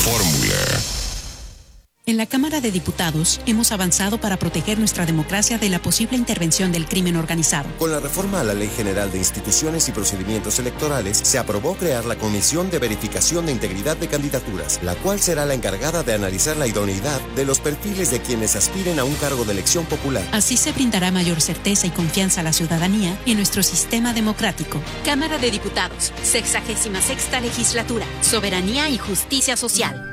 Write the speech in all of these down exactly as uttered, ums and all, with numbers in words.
Fórmula. En la Cámara de Diputados hemos avanzado para proteger nuestra democracia de la posible intervención del crimen organizado. Con la reforma a la Ley General de Instituciones y Procedimientos Electorales, se aprobó crear la Comisión de Verificación de Integridad de Candidaturas, la cual será la encargada de analizar la idoneidad de los perfiles de quienes aspiren a un cargo de elección popular. Así se brindará mayor certeza y confianza a la ciudadanía en nuestro sistema democrático. Cámara de Diputados, sexagésima sexta legislatura, soberanía y justicia social.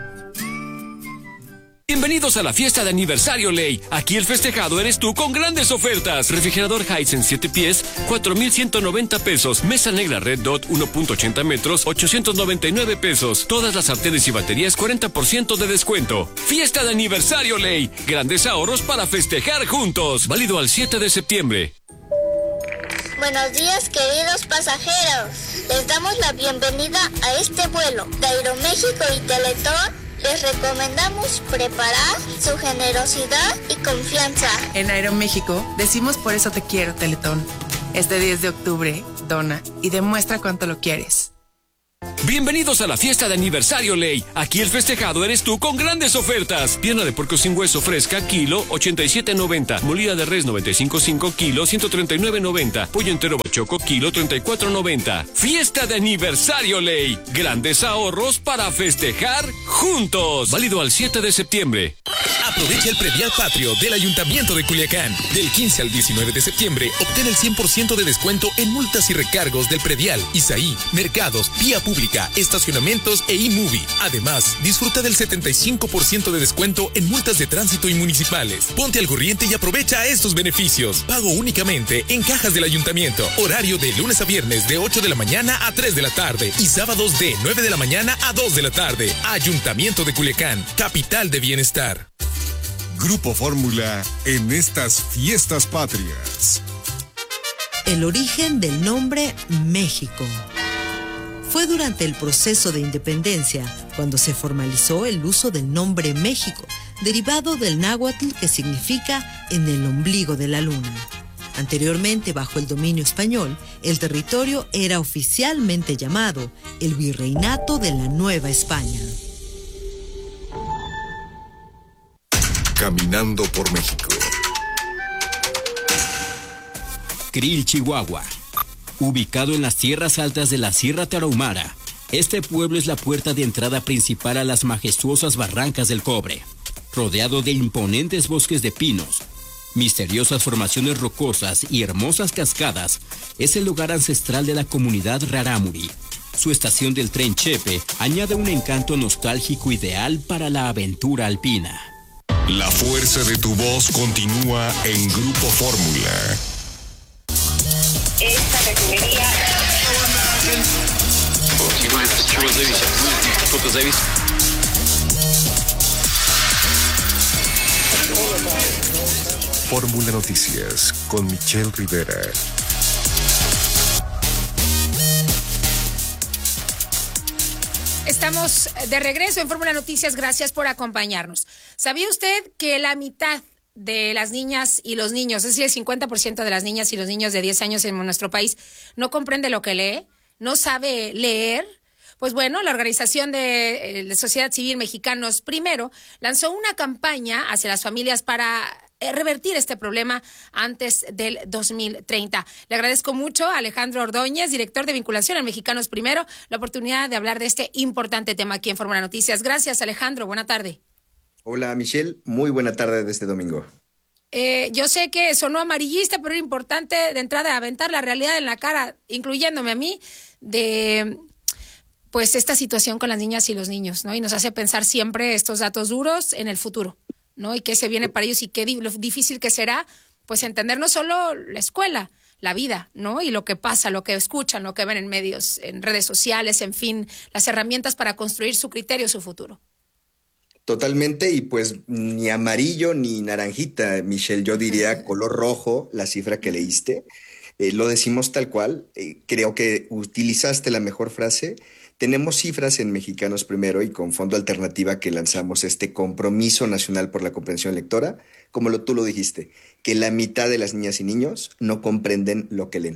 Bienvenidos a la fiesta de aniversario Ley. Aquí el festejado eres tú con grandes ofertas. Refrigerador Hisense siete pies, cuatro mil ciento noventa pesos. Mesa negra Red Dot uno punto ochenta metros, ochocientos noventa y nueve pesos. Todas las sartenes y baterías cuarenta por ciento de descuento. Fiesta de aniversario Ley. Grandes ahorros para festejar juntos. Válido al siete de septiembre. Buenos días, queridos pasajeros. Les damos la bienvenida a este vuelo de Aeroméxico y Teletón. Les recomendamos preparar su generosidad y confianza. En Aeroméxico decimos por eso te quiero, Teletón. Este diez de octubre, dona y demuestra cuánto lo quieres. Bienvenidos a la fiesta de aniversario Ley. Aquí el festejado eres tú con grandes ofertas. Pierna de puerco sin hueso fresca, kilo, ochenta y siete noventa. Molida de res noventa y cinco punto cinco, kilo, ciento treinta y nueve noventa. Pollo entero bachoco, kilo, treinta y cuatro noventa. Fiesta de aniversario Ley. Grandes ahorros para festejar juntos. Válido al siete de septiembre. Aprovecha el predial patrio del Ayuntamiento de Culiacán. Del quince al diecinueve de septiembre, obtén el cien por ciento de descuento en multas y recargos del predial, Isaí, mercados, vía pública, estacionamientos e iMovie. Además, disfruta del setenta y cinco por ciento de descuento en multas de tránsito y municipales. Ponte al corriente y aprovecha estos beneficios. Pago únicamente en cajas del Ayuntamiento. Horario de lunes a viernes de ocho de la mañana a tres de la tarde y sábados de nueve de la mañana a dos de la tarde. Ayuntamiento de Culiacán, capital de bienestar. Grupo Fórmula en estas fiestas patrias. El origen del nombre México. Fue durante el proceso de independencia cuando se formalizó el uso del nombre México, derivado del náhuatl que significa en el ombligo de la luna. Anteriormente, bajo el dominio español, el territorio era oficialmente llamado el Virreinato de la Nueva España. Caminando por México. Krill, Chihuahua. Ubicado en las tierras altas de la Sierra Tarahumara, este pueblo es la puerta de entrada principal a las majestuosas barrancas del Cobre. Rodeado de imponentes bosques de pinos, misteriosas formaciones rocosas y hermosas cascadas, es el lugar ancestral de la comunidad Rarámuri. Su estación del tren Chepe añade un encanto nostálgico ideal para la aventura alpina. La fuerza de tu voz continúa en Grupo Fórmula. Esta refinería... Fórmula Noticias con Michelle Rivera. Estamos de regreso en Fórmula Noticias, gracias por acompañarnos. ¿Sabía usted que la mitad de las niñas y los niños, es decir, el cincuenta por ciento de las niñas y los niños de diez años en nuestro país no comprende lo que lee, no sabe leer? Pues bueno, la Organización de, de Sociedad Civil Mexicanos Primero lanzó una campaña hacia las familias para revertir este problema antes del dos mil treinta. Le agradezco mucho a Alejandro Ordóñez, director de vinculación a Mexicanos Primero, la oportunidad de hablar de este importante tema aquí en Fórmula Noticias. Gracias, Alejandro. Buena tarde. Hola, Michelle. Muy buena tarde de este domingo. Eh, yo sé que sonó amarillista, pero era importante de entrada aventar la realidad en la cara, incluyéndome a mí, de pues esta situación con las niñas y los niños, ¿no? Y nos hace pensar siempre estos datos duros en el futuro, ¿no? Y qué se viene para ellos y qué di- lo difícil que será, pues entender no solo la escuela, la vida, ¿no? Y lo que pasa, lo que escuchan, lo que ven en medios, en redes sociales, en fin, las herramientas para construir su criterio, su futuro. Totalmente, y pues ni amarillo ni naranjita, Michelle, yo diría color rojo, la cifra que leíste. Eh, lo decimos tal cual, eh, creo que utilizaste la mejor frase. Tenemos cifras en Mexicanos Primero y con Fondo Alternativa que lanzamos este compromiso nacional por la comprensión lectora, como lo, tú lo dijiste, que la mitad de las niñas y niños no comprenden lo que leen.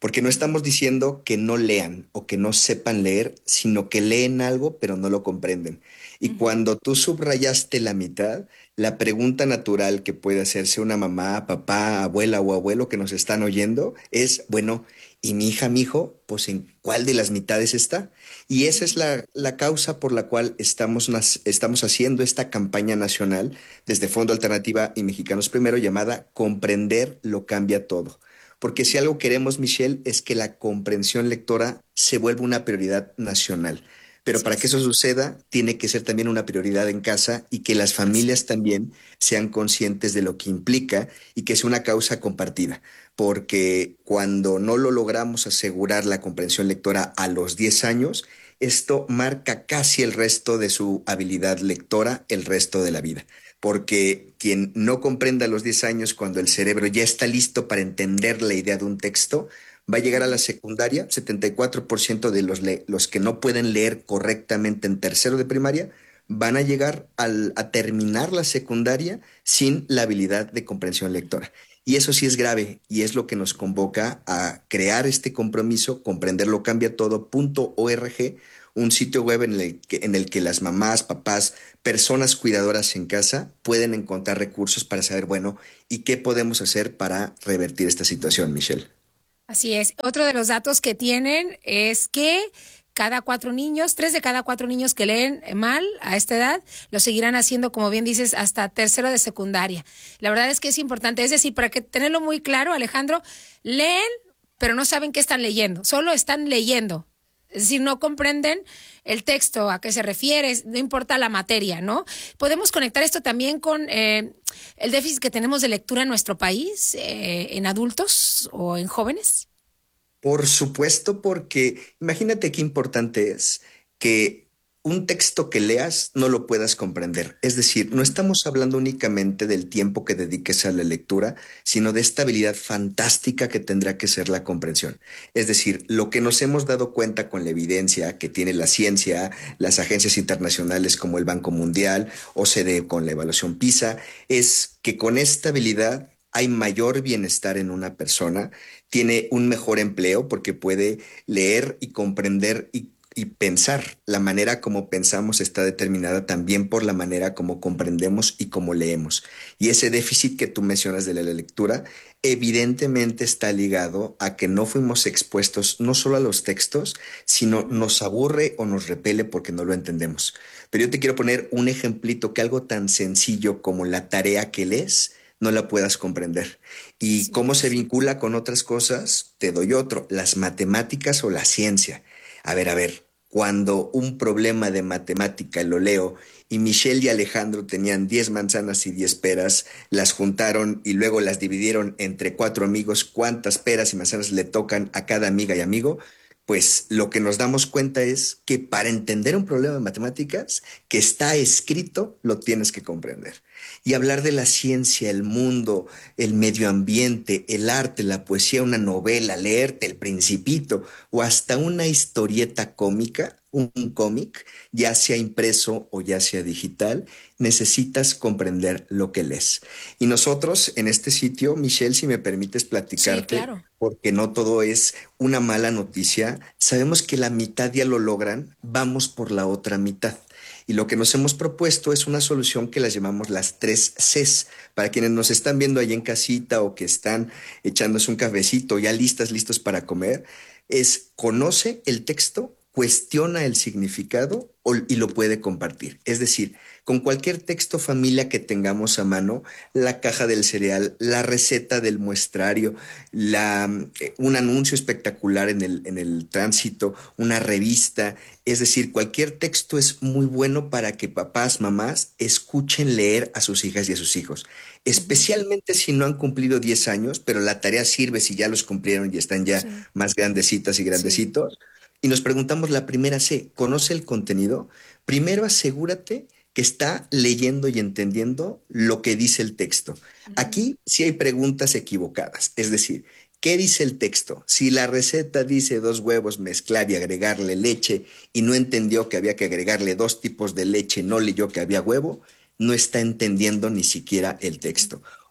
Porque no estamos diciendo que no lean o que no sepan leer, sino que leen algo pero no lo comprenden. Y uh-huh. cuando tú subrayaste la mitad, la pregunta natural que puede hacerse una mamá, papá, abuela o abuelo que nos están oyendo es, bueno, ¿y mi hija, mi hijo? Pues ¿en cuál de las mitades está? Y esa es la, la causa por la cual estamos, estamos haciendo esta campaña nacional desde Fondo Alternativa y Mexicanos Primero llamada Comprender lo cambia todo. Porque si algo queremos, Michelle, es que la comprensión lectora se vuelva una prioridad nacional. Pero para que eso suceda, tiene que ser también una prioridad en casa y que las familias también sean conscientes de lo que implica y que sea una causa compartida. Porque cuando no lo logramos asegurar la comprensión lectora a los diez años, esto marca casi el resto de su habilidad lectora el resto de la vida. Porque quien no comprenda a los diez años, cuando el cerebro ya está listo para entender la idea de un texto, va a llegar a la secundaria, setenta y cuatro por ciento de los, le- los que no pueden leer correctamente en tercero de primaria, van a llegar al, a terminar la secundaria sin la habilidad de comprensión lectora. Y eso sí es grave y es lo que nos convoca a crear este compromiso, comprenderlo cambia todo punto org, un sitio web en el, que, en el que las mamás, papás, personas cuidadoras en casa pueden encontrar recursos para saber, bueno, ¿y qué podemos hacer para revertir esta situación, Michelle? Así es. Otro de los datos que tienen es que cada cuatro niños, tres de cada cuatro niños que leen mal a esta edad, lo seguirán haciendo, como bien dices, hasta tercero de secundaria. La verdad es que es importante. Es decir, para que tenerlo muy claro, Alejandro, leen, pero no saben qué están leyendo. Solo están leyendo. Es decir, no comprenden el texto, a qué se refiere, no importa la materia, ¿no? Podemos conectar esto también con eh, el déficit que tenemos de lectura en nuestro país, eh, en adultos o en jóvenes. Por supuesto, porque imagínate qué importante es que un texto que leas no lo puedas comprender. Es decir, no estamos hablando únicamente del tiempo que dediques a la lectura, sino de esta habilidad fantástica que tendrá que ser la comprensión. Es decir, lo que nos hemos dado cuenta con la evidencia que tiene la ciencia, las agencias internacionales como el Banco Mundial, O C D E con la evaluación PISA, es que con esta habilidad hay mayor bienestar en una persona, tiene un mejor empleo porque puede leer y comprender y Y pensar. La manera como pensamos está determinada también por la manera como comprendemos y como leemos. Y ese déficit que tú mencionas de la lectura evidentemente está ligado a que no fuimos expuestos no solo a los textos, sino nos aburre o nos repele porque no lo entendemos. Pero yo te quiero poner un ejemplito que algo tan sencillo como la tarea que lees no la puedas comprender. ¿Y sí, cómo se vincula con otras cosas? Te doy otro, las matemáticas o la ciencia. A ver, a ver, cuando un problema de matemática lo leo y Michelle y Alejandro tenían diez manzanas y diez peras, las juntaron y luego las dividieron entre cuatro amigos, cuántas peras y manzanas le tocan a cada amiga y amigo, pues lo que nos damos cuenta es que para entender un problema de matemáticas que está escrito, lo tienes que comprender. Y hablar de la ciencia, el mundo, el medio ambiente, el arte, la poesía, una novela, leerte El Principito o hasta una historieta cómica, un cómic, ya sea impreso o ya sea digital, necesitas comprender lo que lees. Y nosotros en este sitio, Michelle, si me permites platicarte, sí, claro, porque no todo es una mala noticia, sabemos que la mitad ya lo logran, vamos por la otra mitad. Y lo que nos hemos propuesto es una solución que las llamamos las tres Cs. Para quienes nos están viendo ahí en casita o que están echándose un cafecito, ya listas, listos para comer, es conoce el texto, cuestiona el significado y lo puede compartir. Es decir, con cualquier texto familia que tengamos a mano, la caja del cereal, la receta del muestrario, la, un anuncio espectacular en el, en el tránsito, una revista, es decir, cualquier texto es muy bueno para que papás, mamás escuchen leer a sus hijas y a sus hijos, especialmente si no han cumplido diez años, pero la tarea sirve si ya los cumplieron y están ya sí. más grandecitas y grandecitos. Sí. Y nos preguntamos la primera C, ¿conoce el contenido? Primero asegúrate que está leyendo y entendiendo lo que dice el texto. Uh-huh. Aquí sí hay preguntas equivocadas, es decir, ¿qué dice el texto? Si la receta dice dos huevos, mezclar y agregarle leche y no entendió que había que agregarle dos tipos de leche, no leyó que había huevo, no está entendiendo ni siquiera el texto.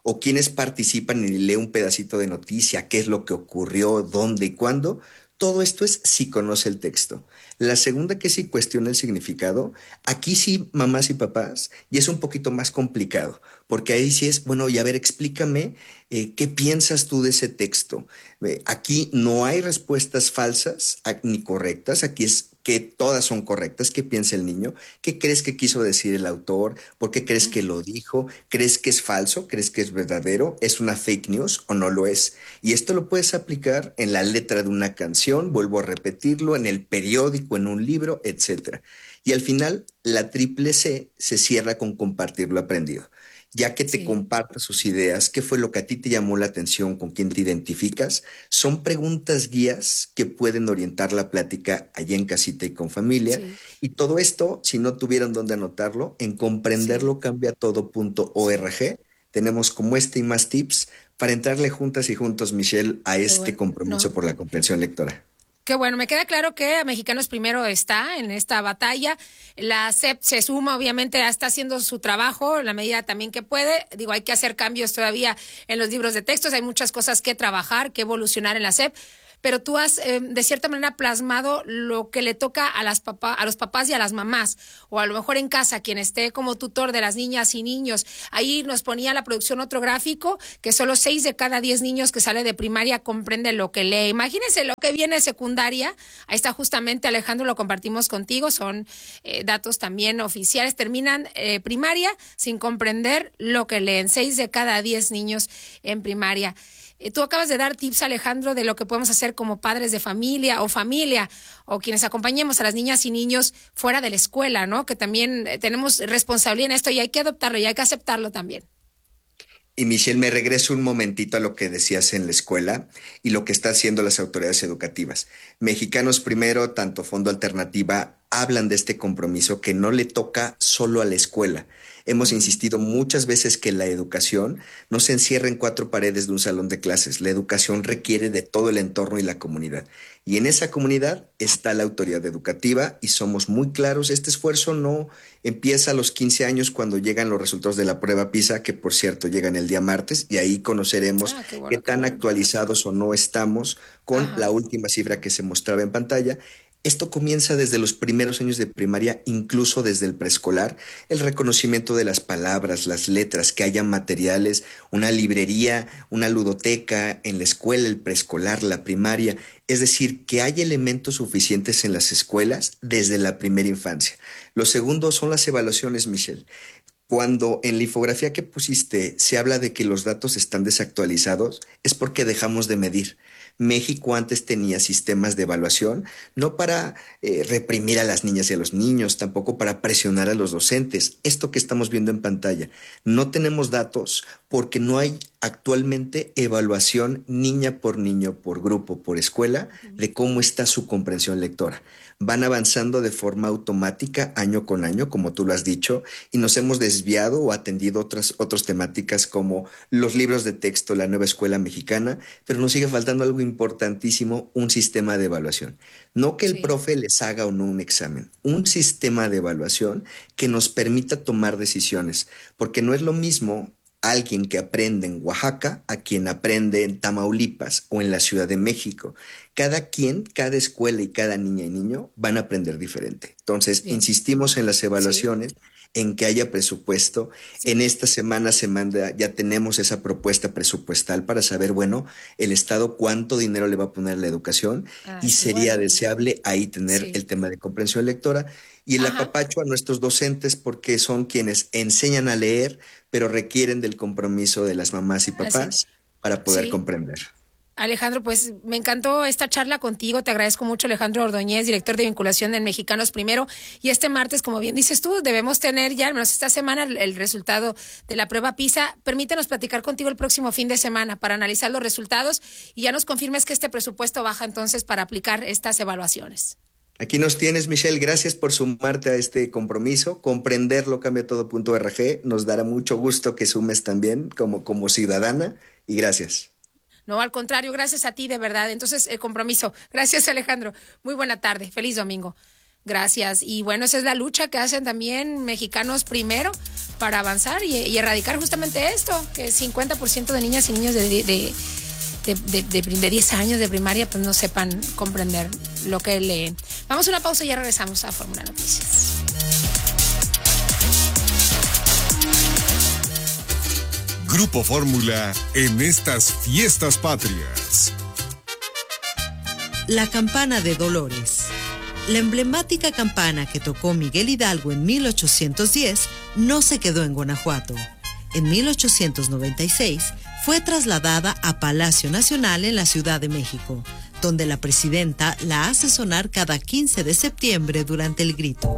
o quienes participan y leen un pedacito de noticia, qué es lo que ocurrió, dónde y cuándo. Todo esto es si conoce el texto. La segunda, que si cuestiona el significado, aquí sí, mamás y papás, y es un poquito más complicado, porque ahí sí es, bueno, y a ver, explícame eh, qué piensas tú de ese texto. Eh, aquí no hay respuestas falsas a, ni correctas, aquí es que todas son correctas. ¿Qué piensa el niño? ¿Qué crees que quiso decir el autor? ¿Por qué crees que lo dijo? ¿Crees que es falso? ¿Crees que es verdadero? ¿Es una fake news o no lo es? Y esto lo puedes aplicar en la letra de una canción, vuelvo a repetirlo, en el periódico, en un libro, etcétera. Y al final, la triple C se cierra con compartir lo aprendido. Ya que te sí. comparta sus ideas, qué fue lo que a ti te llamó la atención, con quién te identificas, son preguntas guías que pueden orientar la plática allá en casita y con familia. Sí. Y todo esto, si no tuvieran dónde anotarlo, en comprenderlo sí. cambia todo punto org, tenemos como este y más tips para entrarle juntas y juntos, Michelle, a este bueno, compromiso no. por la comprensión lectora. Qué bueno, me queda claro que Mexicanos Primero está en esta batalla. La S E P se suma, obviamente, está haciendo su trabajo en la medida también que puede. Digo, hay que hacer cambios todavía en los libros de textos, hay muchas cosas que trabajar, que evolucionar en la S E P. Pero tú has, eh, de cierta manera, plasmado lo que le toca a las papá, a los papás y a las mamás, o a lo mejor en casa, quien esté como tutor de las niñas y niños. Ahí nos ponía la producción otro gráfico, que solo seis de cada diez niños que sale de primaria comprenden lo que lee. Imagínense lo que viene de secundaria. Ahí está justamente, Alejandro, lo compartimos contigo, son eh, datos también oficiales. Terminan eh, primaria sin comprender lo que leen. Seis de cada diez niños en primaria. Eh, tú acabas de dar tips, Alejandro, de lo que podemos hacer como padres de familia o familia o quienes acompañemos a las niñas y niños fuera de la escuela, ¿no? Que también eh, tenemos responsabilidad en esto y hay que adoptarlo y hay que aceptarlo también. Y Michelle, me regreso un momentito a lo que decías en la escuela y lo que están haciendo las autoridades educativas. Mexicanos Primero, tanto Fondo Alternativa, hablan de este compromiso que no le toca solo a la escuela. Hemos insistido muchas veces que la educación no se encierra en cuatro paredes de un salón de clases. La educación requiere de todo el entorno y la comunidad. Y en esa comunidad está la autoridad educativa y somos muy claros. Este esfuerzo no empieza a los quince años cuando llegan los resultados de la prueba PISA, que por cierto llegan el día martes, y ahí conoceremos ah, qué, bueno, qué tan qué bueno. actualizados o no estamos con Ajá. la última cifra que se mostraba en pantalla. Esto comienza desde los primeros años de primaria, incluso desde el preescolar, el reconocimiento de las palabras, las letras, que haya materiales, una librería, una ludoteca en la escuela, el preescolar, la primaria. Es decir, que haya elementos suficientes en las escuelas desde la primera infancia. Lo segundo son las evaluaciones, Michelle. Cuando en la infografía que pusiste se habla de que los datos están desactualizados, es porque dejamos de medir. México antes tenía sistemas de evaluación, no para eh, reprimir a las niñas y a los niños, tampoco para presionar a los docentes. Esto que estamos viendo en pantalla, no tenemos datos porque no hay actualmente evaluación niña por niño, por grupo, por escuela, de cómo está su comprensión lectora. Van avanzando de forma automática año con año, como tú lo has dicho, y nos hemos desviado o atendido otras, otras temáticas como los libros de texto, la nueva escuela mexicana, pero nos sigue faltando algo importantísimo, un sistema de evaluación. No que el sí. profe les haga o no un examen, un sistema de evaluación que nos permita tomar decisiones, porque no es lo mismo alguien que aprende en Oaxaca a quien aprende en Tamaulipas o en la Ciudad de México. Cada quien, cada escuela y cada niña y niño van a aprender diferente. Entonces, Bien. insistimos en las evaluaciones, sí. en que haya presupuesto. Sí. En esta semana se manda, ya tenemos esa propuesta presupuestal para saber, bueno, el Estado cuánto dinero le va a poner a la educación ah, y sería bueno. deseable ahí tener sí. el tema de comprensión lectora. Y el Ajá. apapacho a nuestros docentes porque son quienes enseñan a leer, pero requieren del compromiso de las mamás y papás para poder sí. comprender. Alejandro, pues me encantó esta charla contigo, te agradezco mucho, Alejandro Ordóñez, director de vinculación en Mexicanos Primero, y este martes, como bien dices tú, debemos tener ya, al menos esta semana, el, el resultado de la prueba PISA. Permítanos platicar contigo el próximo fin de semana para analizar los resultados y ya nos confirmes que este presupuesto baja entonces para aplicar estas evaluaciones. Aquí nos tienes, Michelle. Gracias por sumarte a este compromiso. Comprenderlo cambia todo punto org. Nos dará mucho gusto que sumes también como, como ciudadana y gracias. No, al contrario, gracias a ti, de verdad. Entonces, el compromiso. Gracias, Alejandro. Muy buena tarde. Feliz domingo. Gracias. Y bueno, esa es la lucha que hacen también Mexicanos Primero para avanzar y, y erradicar justamente esto, que cincuenta por ciento de niñas y niños de, de, de, de, de, de diez años de primaria pues no sepan comprender lo que leen. Vamos a una pausa y ya regresamos a Fórmula Noticias. Grupo Fórmula en estas fiestas patrias. La campana de Dolores. La emblemática campana que tocó Miguel Hidalgo en mil ochocientos diez no se quedó en Guanajuato. En mil ochocientos noventa y seis fue trasladada a Palacio Nacional en la Ciudad de México, donde la presidenta la hace sonar cada quince de septiembre durante el grito.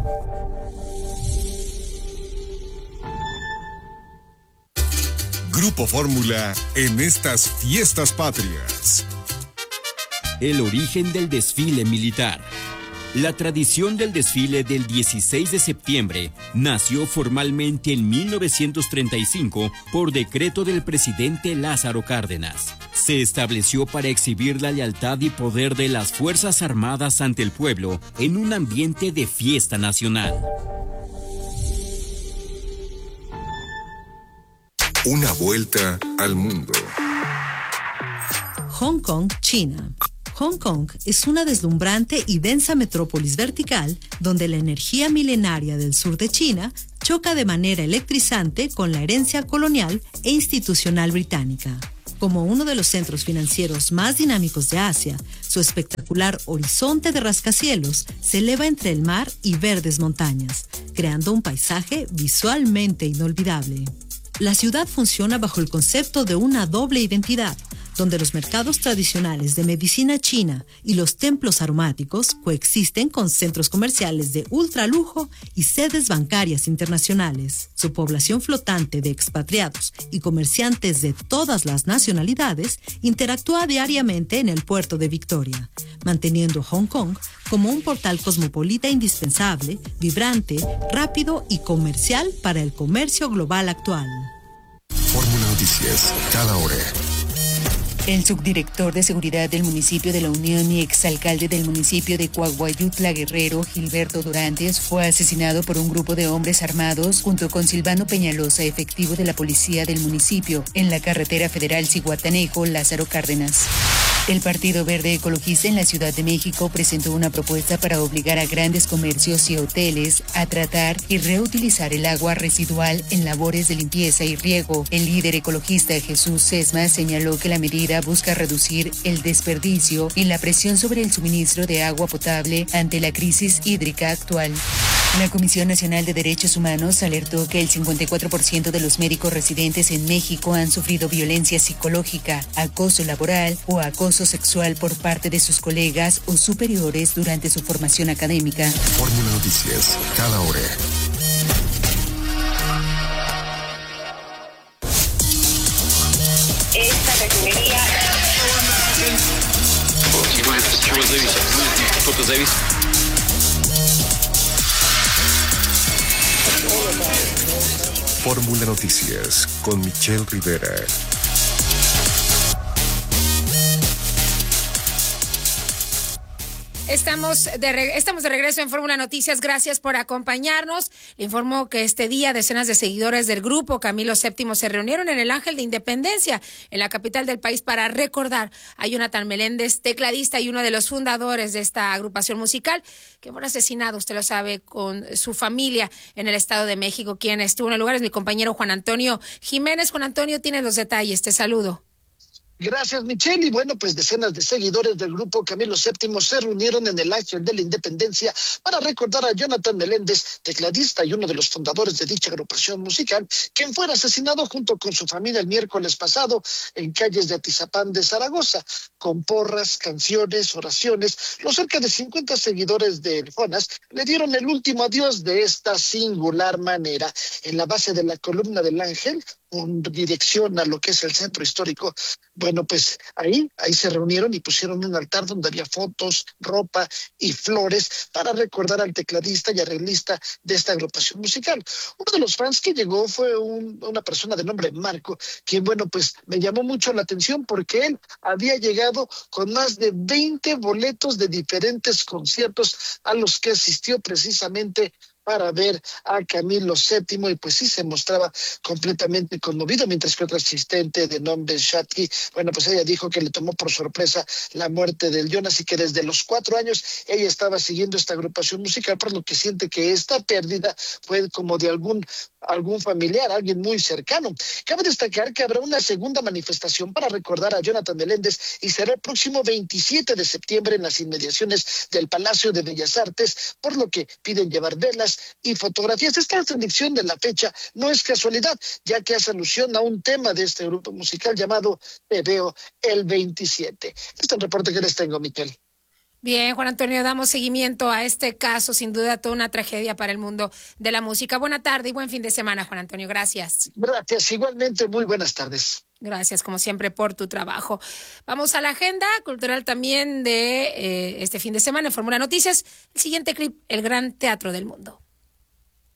Grupo Fórmula en estas fiestas patrias. El origen del desfile militar. La tradición del desfile del dieciséis de septiembre nació formalmente en mil novecientos treinta y cinco por decreto del presidente Lázaro Cárdenas. Se estableció para exhibir la lealtad y poder de las Fuerzas Armadas ante el pueblo en un ambiente de fiesta nacional. Una vuelta al mundo. Hong Kong, China. Hong Kong es una deslumbrante y densa metrópolis vertical donde la energía milenaria del sur de China choca de manera electrizante con la herencia colonial e institucional británica. Como uno de los centros financieros más dinámicos de Asia, su espectacular horizonte de rascacielos se eleva entre el mar y verdes montañas, creando un paisaje visualmente inolvidable. La ciudad funciona bajo el concepto de una doble identidad, donde los mercados tradicionales de medicina china y los templos aromáticos coexisten con centros comerciales de ultralujo y sedes bancarias internacionales. Su población flotante de expatriados y comerciantes de todas las nacionalidades interactúa diariamente en el puerto de Victoria, manteniendo Hong Kong como un portal cosmopolita indispensable, vibrante, rápido y comercial para el comercio global actual. Fórmula Noticias, cada hora. El subdirector de seguridad del municipio de La Unión y exalcalde del municipio de Coahuayutla, Guerrero, Gilberto Dorantes, fue asesinado por un grupo de hombres armados junto con Silvano Peñalosa, efectivo de la policía del municipio, en la carretera federal Zihuatanejo, Lázaro Cárdenas. El Partido Verde Ecologista en la Ciudad de México presentó una propuesta para obligar a grandes comercios y hoteles a tratar y reutilizar el agua residual en labores de limpieza y riego. El líder ecologista Jesús Sesma señaló que la medida busca reducir el desperdicio y la presión sobre el suministro de agua potable ante la crisis hídrica actual. La Comisión Nacional de Derechos Humanos alertó que el cincuenta y cuatro por ciento de los médicos residentes en México han sufrido violencia psicológica, acoso laboral o acoso sexual por parte de sus colegas o superiores durante su formación académica. Fórmula Noticias, cada hora. Esta refinería. Fórmula Noticias con Michelle Rivera. Estamos de, re- estamos de regreso en Fórmula Noticias. Gracias por acompañarnos. Le informo que este día decenas de seguidores del grupo Camilo séptimo se reunieron en el Ángel de Independencia, en la capital del país, para recordar a Jonathan Meléndez, tecladista y uno de los fundadores de esta agrupación musical, que fue asesinado, usted lo sabe, con su familia en el Estado de México. Quien estuvo en el lugar es mi compañero Juan Antonio Jiménez. Juan Antonio tiene los detalles. Te saludo. Gracias, Michelle. Y bueno, pues decenas de seguidores del grupo Camilo séptimo se reunieron en el Ángel de la Independencia para recordar a Jonathan Meléndez, tecladista y uno de los fundadores de dicha agrupación musical, quien fuera asesinado junto con su familia el miércoles pasado en calles de Atizapán de Zaragoza, con porras, canciones, oraciones. Los cerca de cincuenta seguidores de Jonas le dieron el último adiós de esta singular manera. En la base de la columna del Ángel, con dirección a lo que es el centro histórico, bueno, pues ahí, ahí se reunieron y pusieron un altar donde había fotos, ropa y flores para recordar al tecladista y arreglista de esta agrupación musical. Uno de los fans que llegó fue un, una persona de nombre Marco, quien, bueno, pues me llamó mucho la atención porque él había llegado con más de veinte boletos de diferentes conciertos a los que asistió precisamente para ver a Camilo séptimo, y pues sí se mostraba completamente conmovido, mientras que otra asistente de nombre Shati, bueno, pues ella dijo que le tomó por sorpresa la muerte del Jonas y que desde los cuatro años ella estaba siguiendo esta agrupación musical, por lo que siente que esta pérdida fue como de algún algún familiar, alguien muy cercano. Cabe destacar que habrá una segunda manifestación para recordar a Jonathan Meléndez y será el próximo veintisiete de septiembre en las inmediaciones del Palacio de Bellas Artes, por lo que piden llevar velas y fotografías. Esta selección de la fecha no es casualidad, ya que hace alusión a un tema de este grupo musical llamado Te Veo el veintisiete. Este es el reporte que les tengo, Miquel. Bien, Juan Antonio, damos seguimiento a este caso, sin duda toda una tragedia para el mundo de la música. Buena tarde y buen fin de semana, Juan Antonio, gracias. Gracias, igualmente, muy buenas tardes. Gracias, como siempre, por tu trabajo. Vamos a la agenda cultural también de eh, este fin de semana en Fórmula Noticias. El siguiente clip, el Gran Teatro del Mundo.